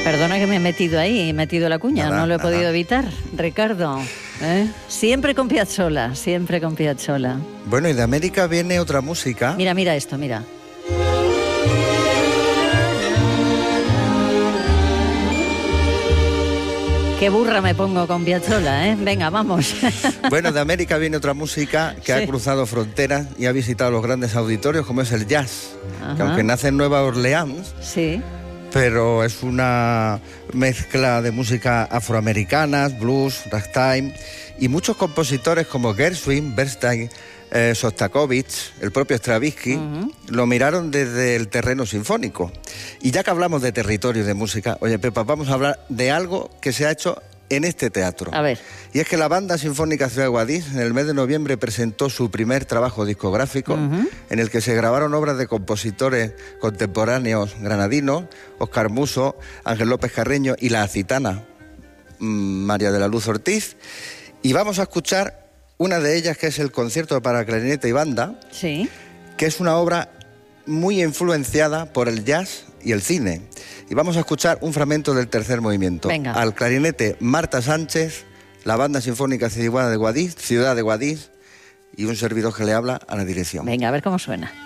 Perdona que me he metido ahí, he metido la cuña, Nada, no lo he nada. podido evitar, Ricardo. Siempre con Piazzolla, siempre con Piazzolla. Bueno, y de América viene otra música. Mira, mira esto, mira. Qué burra me pongo con Piazzolla, ¿eh? Venga, vamos. Bueno, de América viene otra música que Sí. ha cruzado fronteras y ha visitado los grandes auditorios, como es el jazz. Ajá. Que aunque nace en Nueva Orleans, Sí. pero es una mezcla de música afroamericanas, blues, ragtime, y muchos compositores como Gershwin, Bernstein, Sostakovich, el propio Stravinsky, lo miraron desde el terreno sinfónico. Y ya que hablamos de territorio y de música, oye Pepa, vamos a hablar de algo que se ha hecho en este teatro. A ver. Y es que la Banda Sinfónica Ciudad de Guadix en el mes de noviembre presentó su primer trabajo discográfico, en el que se grabaron obras de compositores contemporáneos granadinos, Óscar Muso, Ángel López Carreño y la acitana María de la Luz Ortiz. Y vamos a escuchar una de ellas, que es el concierto para clarinete y banda, Sí. que es una obra muy influenciada por el jazz y el cine. Y vamos a escuchar un fragmento del tercer movimiento. Venga. Al clarinete Marta Sánchez, la Banda Sinfónica Ciudad de Guadix, y un servidor que le habla a la dirección. Venga, a ver cómo suena.